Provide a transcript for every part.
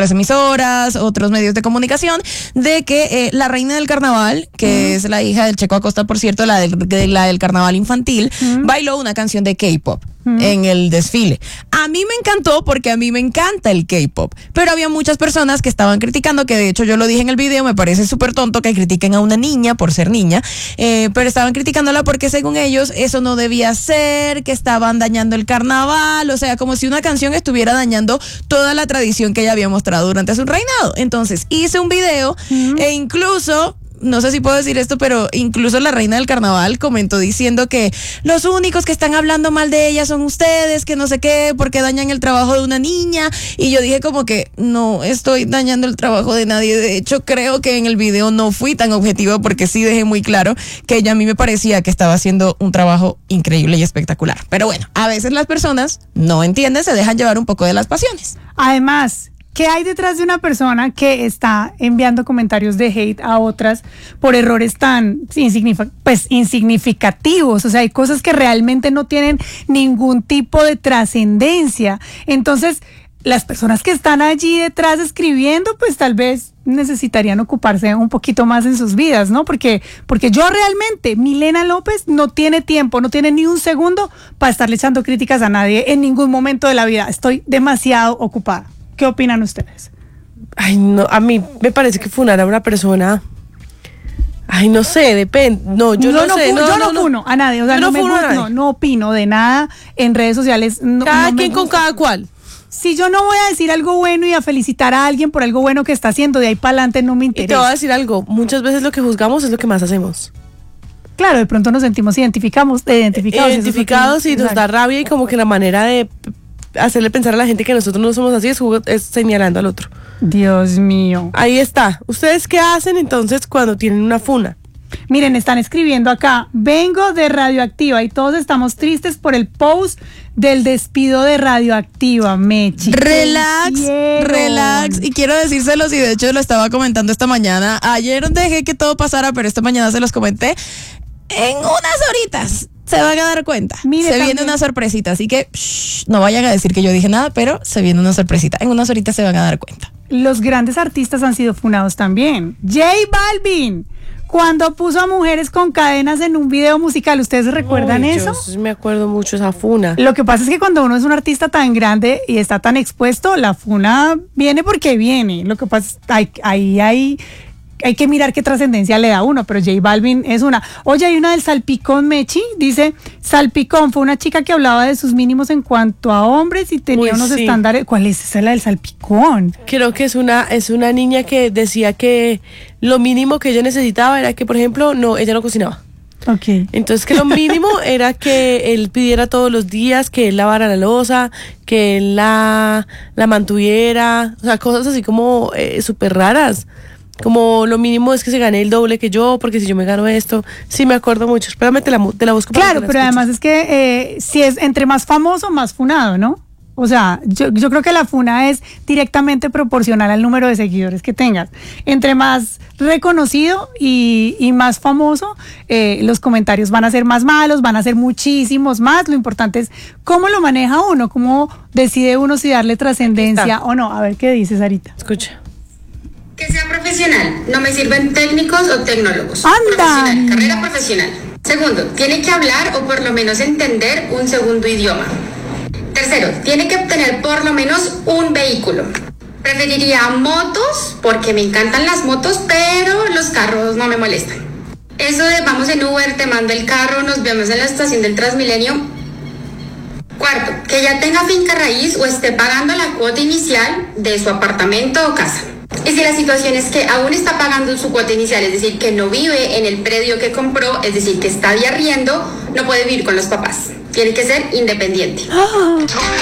otras emisoras, otros medios de comunicación, de que la reina del carnaval, que es la hija del Checo Acosta, por cierto, la del carnaval infantil, bailó una canción de K-pop en el desfile. A mí me encantó porque a mí me encanta el K-pop, pero había muchas personas que estaban criticando, que de hecho yo lo dije en el video, me parece súper tonto que critiquen a una niña por ser niña, pero estaban criticándola porque según ellos eso no debía ser, que estaban dañando el carnaval, o sea, como si una canción estuviera dañando toda la tradición que ella había mostrado durante su reinado. Entonces hice un video e incluso, no sé si puedo decir esto, pero incluso la reina del carnaval comentó diciendo que los únicos que están hablando mal de ella son ustedes, que no sé qué, porque dañan el trabajo de una niña. Y yo dije como que no estoy dañando el trabajo de nadie. De hecho, creo que en el video no fui tan objetiva porque sí dejé muy claro que ella, a mí me parecía que estaba haciendo un trabajo increíble y espectacular. Pero bueno, a veces las personas no entienden, se dejan llevar un poco de las pasiones. Además, ¿qué hay detrás de una persona que está enviando comentarios de hate a otras por errores tan insignificativos? O sea, hay cosas que realmente no tienen ningún tipo de trascendencia. Entonces, las personas que están allí detrás escribiendo, pues tal vez necesitarían ocuparse un poquito más en sus vidas, ¿no? Porque yo realmente, Milena López, no tiene tiempo, no tiene ni un segundo para estarle echando críticas a nadie en ningún momento de la vida. Estoy demasiado ocupada. ¿Qué opinan ustedes? Ay, no, a mí me parece que funar a una persona, ay, no sé, depende. No, yo no sé. Yo no funo a nadie, o sea, no opino de nada en redes sociales. Cada quien con cada cual. Si yo no voy a decir algo bueno y a felicitar a alguien por algo bueno que está haciendo, de ahí para adelante no me interesa. Y te voy a decir algo, muchas veces lo que juzgamos es lo que más hacemos. Claro, de pronto nos sentimos identificados y nos da rabia, y como que la manera de hacerle pensar a la gente que nosotros no somos así es señalando al otro. Dios mío. Ahí está. ¿Ustedes qué hacen entonces cuando tienen una funa? Miren, están escribiendo acá: vengo de Radioactiva y todos estamos tristes por el post del despido de Radioactiva, Mechi. Relax. Y quiero decírselos, y de hecho lo estaba comentando esta mañana. Ayer dejé que todo pasara, pero esta mañana se los comenté. En unas horitas se van a dar cuenta. Viene una sorpresita, así que no vayan a decir que yo dije nada, pero se viene una sorpresita. En unas horitas se van a dar cuenta. Los grandes artistas han sido funados también. J Balvin, cuando puso a mujeres con cadenas en un video musical, ¿ustedes recuerdan eso? Yo me acuerdo mucho esa funa. Lo que pasa es que cuando uno es un artista tan grande y está tan expuesto, la funa viene porque viene. Lo que pasa es que hay que mirar qué trascendencia le da uno, pero J Balvin es una. Oye, hay una del salpicón, Mechi, dice: salpicón fue una chica que hablaba de sus mínimos en cuanto a hombres y tenía unos estándares. ¿Cuál es esa, la del salpicón? Creo que es una niña que decía que lo mínimo que ella necesitaba era que, por ejemplo, ella no cocinaba. Okay. Entonces que lo mínimo era que él pidiera todos los días, que él lavara la loza, que él la mantuviera, o sea, cosas así como súper raras. Como lo mínimo es que se gane el doble que yo, porque si yo me gano esto, sí me acuerdo mucho. Espérame, te la busco. Claro, pero además es que si es entre más famoso, más funado, ¿no? O sea, yo creo que la funa es directamente proporcional al número de seguidores que tengas. Entre más reconocido y más famoso, los comentarios van a ser más malos, van a ser muchísimos más. Lo importante es cómo lo maneja uno, cómo decide uno si darle trascendencia o no. A ver qué dice Sarita. Escucha. Que sea profesional, no me sirven técnicos o tecnólogos. ¡Anda! Profesional, carrera profesional. Segundo, tiene que hablar o por lo menos entender un segundo idioma. Tercero, tiene que obtener por lo menos un vehículo. Preferiría motos porque me encantan las motos, pero los carros no me molestan. Eso de vamos en Uber, te mando el carro, nos vemos en la estación del Transmilenio. Cuarto, que ya tenga finca raíz o esté pagando la cuota inicial de su apartamento o casa. Y si la situación es que aún está pagando su cuota inicial, es decir, que no vive en el predio que compró, es decir, que está de arriendo, no puede vivir con los papás. Tiene que ser independiente. ¡Oh!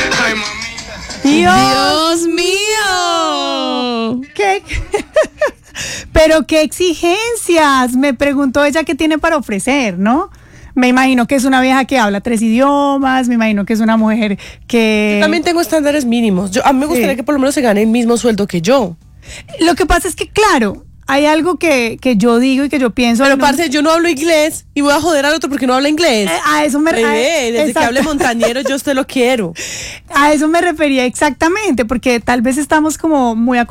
¡Dios mío! ¿Qué? Pero qué exigencias, me preguntó ella qué tiene para ofrecer, ¿no? Me imagino que es una vieja que habla 3 idiomas, me imagino que es una mujer que... Yo también tengo estándares mínimos. A mí me gustaría que por lo menos se gane el mismo sueldo que yo. Lo que pasa es que, claro, hay algo que yo digo y que yo pienso. Pero, parce, yo no hablo inglés y voy a joder al otro porque no habla inglés. A eso me refería. Desde que hable montañero, yo usted lo quiero. A eso me refería exactamente, porque tal vez estamos como muy